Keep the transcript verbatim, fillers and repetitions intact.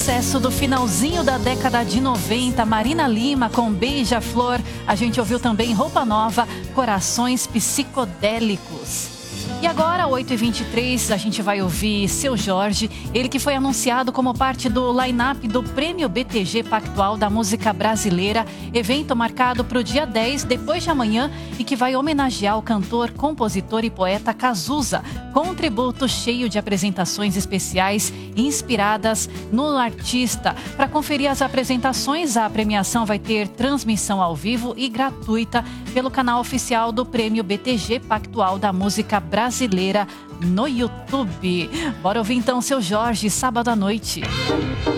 sucesso do finalzinho da década de noventa, Marina Lima com Beija-Flor. A gente ouviu também Roupa Nova, Corações Psicodélicos. E agora, oito e vinte e três, a gente vai ouvir Seu Jorge, ele que foi anunciado como parte do line-up do Prêmio B T G Pactual da Música Brasileira, evento marcado para o dia dez, depois de amanhã, e que vai homenagear o cantor, compositor e poeta Cazuza, com um tributo cheio de apresentações especiais inspiradas no artista. Para conferir as apresentações, a premiação vai ter transmissão ao vivo e gratuita pelo canal oficial do Prêmio B T G Pactual da Música Brasileira. Brasileira no YouTube. Bora ouvir então Seu Jorge, sábado à noite.